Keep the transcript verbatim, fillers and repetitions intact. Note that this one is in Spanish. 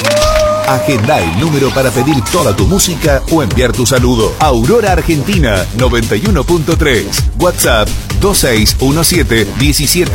Agenda el número para pedir toda tu música o enviar tu saludo. Aurora Argentina noventa y uno punto tres. WhatsApp dos seis uno siete uno siete